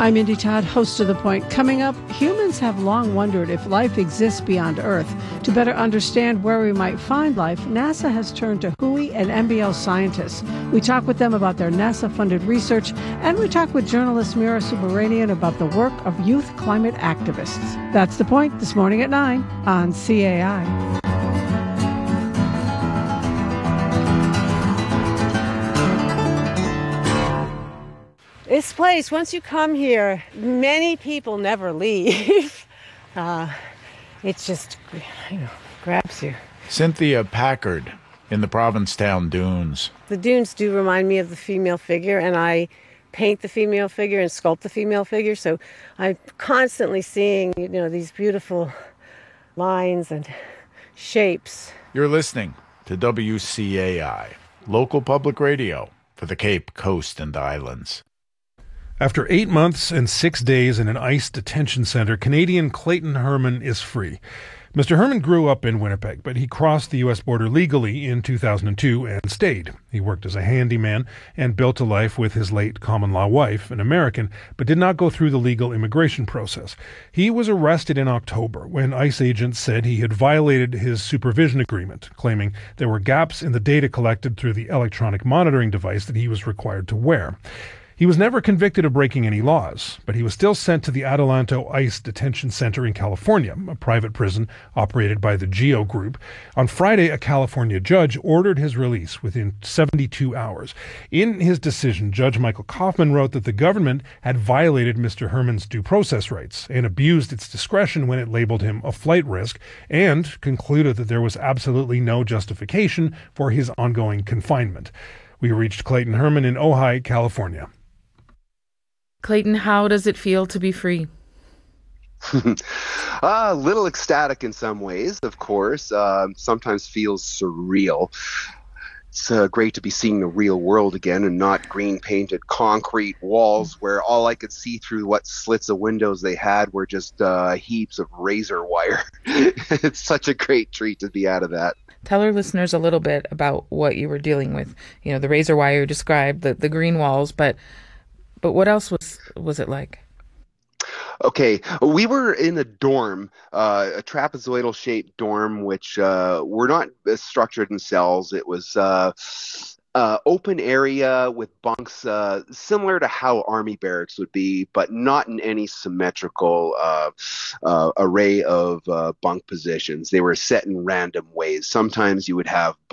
I'm Indy Todd, host of The Point. Coming up, humans have long wondered if life exists beyond Earth. To better understand where we might find life, NASA has turned to WHOI and NBL scientists. We talk with them about their NASA-funded research, and we talk with journalist Mira Subbaranian about the work of youth climate activists. That's The Point this morning at 9 on CAI. This place, once you come here, many people never leave. It just, grabs you. Cynthia Packard in the Provincetown Dunes. The dunes do remind me of the female figure, and I paint the female figure and sculpt the female figure, so I'm constantly seeing, these beautiful lines and shapes. You're listening to WCAI, local public radio for the Cape Coast and Islands. After 8 months and 6 days in an ICE detention center, Canadian Clayton Herman is free. Mr. Herman grew up in Winnipeg, but he crossed the U.S. border legally in 2002 and stayed. He worked as a handyman and built a life with his late common-law wife, an American, but did not go through the legal immigration process. He was arrested in October when ICE agents said he had violated his supervision agreement, claiming there were gaps in the data collected through the electronic monitoring device that he was required to wear. He was never convicted of breaking any laws, but he was still sent to the Adelanto ICE Detention Center in California, a private prison operated by the GEO Group. On Friday, a California judge ordered his release within 72 hours. In his decision, Judge Michael Kaufman wrote that the government had violated Mr. Herman's due process rights and abused its discretion when it labeled him a flight risk, and concluded that there was absolutely no justification for his ongoing confinement. We reached Clayton Herman in Ojai, California. Clayton, how does it feel to be free? A little ecstatic in some ways, of course. Sometimes feels surreal. It's great to be seeing the real world again and not green-painted concrete walls where all I could see through what slits of windows they had were just heaps of razor wire. It's such a great treat to be out of that. Tell our listeners a little bit about what you were dealing with. The razor wire you described, the green walls, but what else was it like? Okay, we were in a dorm, a trapezoidal-shaped dorm, which were not structured in cells. It was open area with bunks similar to how Army barracks would be, but not in any symmetrical array of bunk positions. They were set in random ways. Sometimes you would have